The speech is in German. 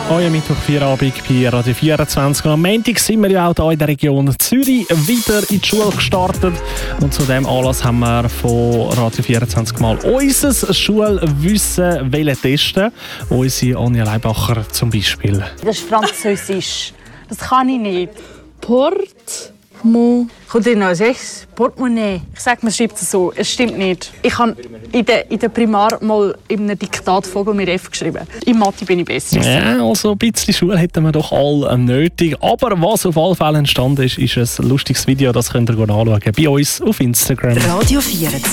Euer Mittwoch-Feierabend bei Radio 24. Und am Montag sind wir ja auch hier in der Region Zürich wieder in die Schule gestartet. Und zu diesem Anlass haben wir von Radio 24 mal unser Schulwissen testen. Unsere Anja Leibacher zum Beispiel. Das ist Französisch. Das kann ich nicht. Kommt ihr noch 6? Portemonnaie. Ich sage, man schreibt es so. Es stimmt nicht. Ich habe in der Primar mal in einem Diktat Vogel mit F geschrieben. In Mathe bin ich besser. Ja, also ein bisschen Schule hätten wir doch alle nötig. Aber was auf alle Fälle entstanden ist ein lustiges Video. Das könnt ihr anschauen bei uns auf Instagram. Radio 24.